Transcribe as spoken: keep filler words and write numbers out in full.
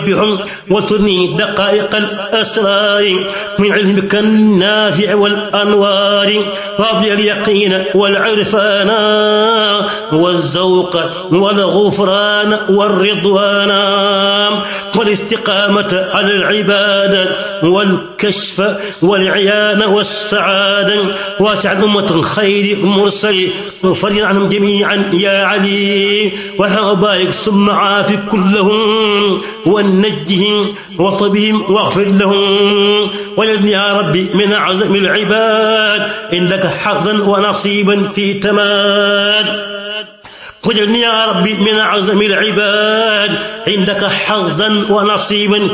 بهم وترني دقائق الأسرار من علمك النافع والأنوار وابلي اليقين والعرفان والذوق والغفران والرضوان والاستقامة على العبادة والكشف والعيان والسعادة واسع أمة الخير المرسل وفرج عنهم جميعا يا علي وبارك ثم عافي كلهم ونجهم وطبهم واغفر لهم وجدني يا ربي من أعظم العباد إنك حظا ونصيبا في تماد وجعلني يا ربي من أعظم العباد عندك حظا ونصيبا